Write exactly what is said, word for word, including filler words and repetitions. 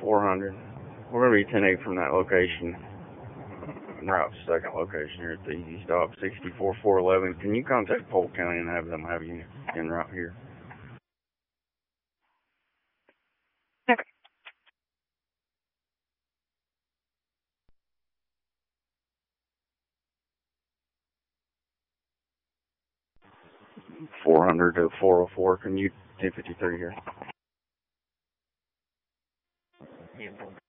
four hundred. We're going to be ten eight from that location. Route second location here at the Easy Stop, sixty-four four eleven. Can you contact Polk County and have them have you en route here? Okay. four hundred to four oh four. Can you ten fifty-three here?